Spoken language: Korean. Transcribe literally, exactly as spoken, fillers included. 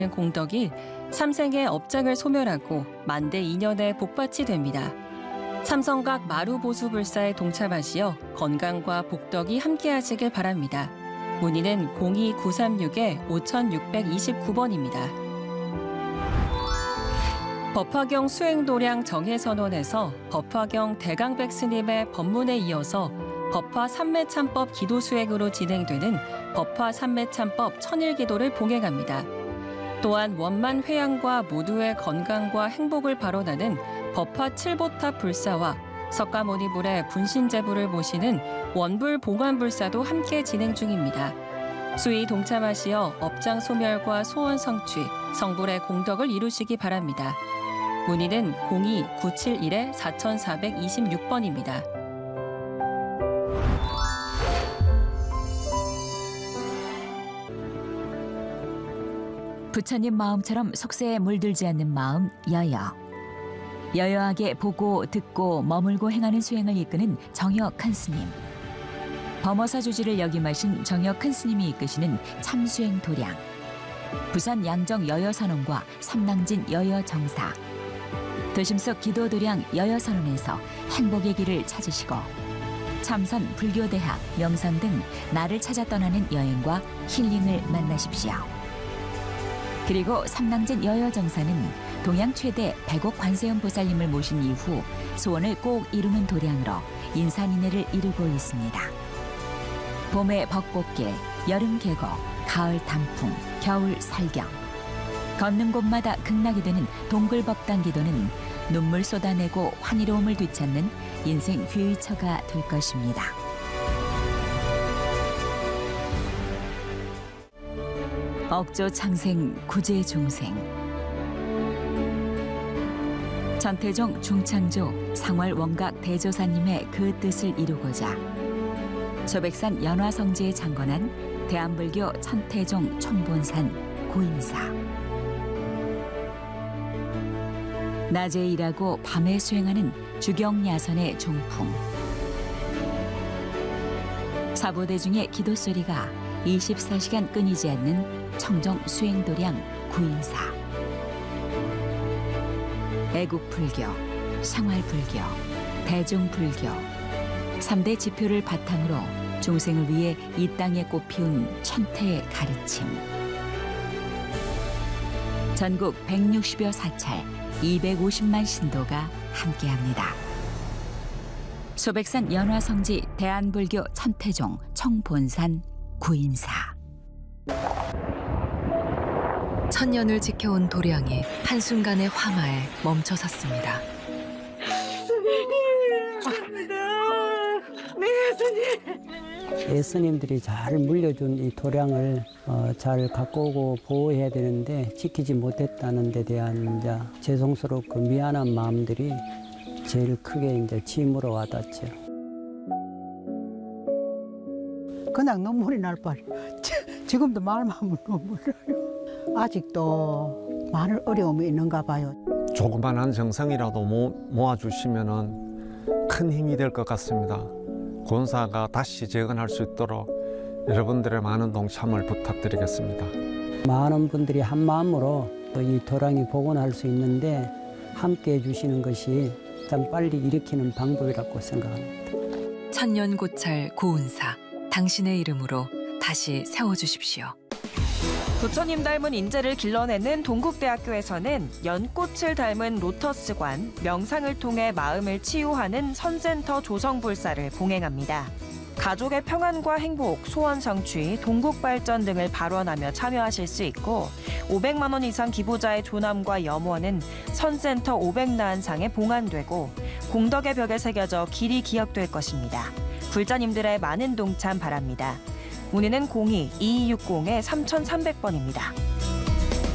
공덕이 삼생의 업장을 소멸하고 만대 이 년의 복받이 됩니다. 삼성각 마루보수불사에 동참하시어 건강과 복덕이 함께하시길 바랍니다. 문의는 공이 구삼육 오육이구 번입니다. 법화경 수행도량 정해선언에서 법화경 대강백 스님의 법문에 이어서 법화 삼매참법 기도 수행으로 진행되는 법화 삼매참법 천일기도를 봉행합니다. 또한 원만 회양과 모두의 건강과 행복을 발언하는 법화 칠보탑 불사와 석가모니불의 분신제불을 모시는 원불 봉안불사도 함께 진행 중입니다. 수의 동참하시어 업장 소멸과 소원 성취, 성불의 공덕을 이루시기 바랍니다. 문의는 공이 구칠일 사사이육 번입니다. 부처님 마음처럼 속세에 물들지 않는 마음 여여. 여여하게 보고 듣고 머물고 행하는 수행을 이끄는 정여 큰 스님. 범어사 주지를 역임하신 정여 큰 스님이 이끄시는 참수행 도량. 부산 양정 여여선원과 삼낭진 여여정사. 도심속 기도도량 여여선원에서 행복의 길을 찾으시고 참선 불교대학, 명상 등 나를 찾아 떠나는 여행과 힐링을 만나십시오. 그리고 삼낭진 여여정사는 동양 최대 백옥 관세음 보살님을 모신 이후 소원을 꼭 이루는 도량으로 인산인해를 이루고 있습니다. 봄의 벚꽃길, 여름 계곡, 가을 단풍, 겨울 설경. 걷는 곳마다 극락이 되는 동굴법당 기도는 눈물 쏟아내고 환희로움을 되찾는 인생 귀의처가 될 것입니다. 억조 창생 구제 중생. 천태종 중창조 상월 원각 대조사님의 그 뜻을 이루고자 소백산 연화성지에 창건한 대한불교 천태종 총본산 구인사. 낮에 일하고 밤에 수행하는 주경야선의 종풍. 사보대 중의 기도소리가 이십사 시간 끊이지 않는 청정 수행도량 구인사. 애국불교, 생활불교, 대중불교 삼 대 지표를 바탕으로 중생을 위해 이 땅에 꽃피운 천태의 가르침. 전국 백육십여 사찰 이백오십만 신도가 함께합니다. 소백산 연화성지 대한불교 천태종 청본산 구인사. 천년을 지켜온 도량이 한순간의 황하에 멈춰 섰습니다. 예스님들이 잘 물려준 이 도량을 어, 잘 갖고 오고 보호해야 되는데 지키지 못했다는 데 대한 이제 죄송스럽고 미안한 마음들이 제일 크게 이제 짐으로 와닿죠. 그냥 눈물이 날 뻔. 지금도 말만 하면 눈물 나요. 아직도 많은 어려움이 있는가 봐요. 조그만한 정성이라도 모아주시면 큰 힘이 될 것 같습니다. 권사가 다시 재건할 수 있도록 여러분들의 많은 동참을 부탁드리겠습니다. 많은 분들이 한 마음으로 이 도량이 복원할 수 있는데 함께 해주시는 것이 참 빨리 일으키는 방법이라고 생각합니다. 천년고찰 고운사, 당신의 이름으로 다시 세워주십시오. 부처님 닮은 인재를 길러내는 동국대학교에서는 연꽃을 닮은 로터스관, 명상을 통해 마음을 치유하는 선센터 조성불사를 봉행합니다. 가족의 평안과 행복, 소원 성취, 동국 발전 등을 발언하며 참여하실 수 있고 오백만 원 이상 기부자의 조남과 염원은 선센터 오백나한상에 봉안되고 공덕의 벽에 새겨져 길이 기억될 것입니다. 불자님들의 많은 동참 바랍니다. 문의는 공이 이이육공 삼삼공 번입니다.